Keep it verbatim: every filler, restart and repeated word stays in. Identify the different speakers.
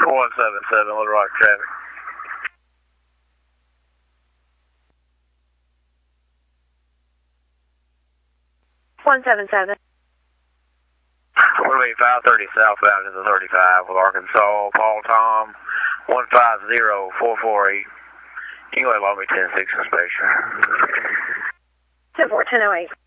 Speaker 1: one seven seven, Little Rock traffic.
Speaker 2: one seven seven.
Speaker 1: We're going to be five thirty southbound to the thirty-five with Arkansas, Paul Tom, one five zero four four eight. You can go ahead and log me ten six inspection.
Speaker 2: ten four, ten oh eight.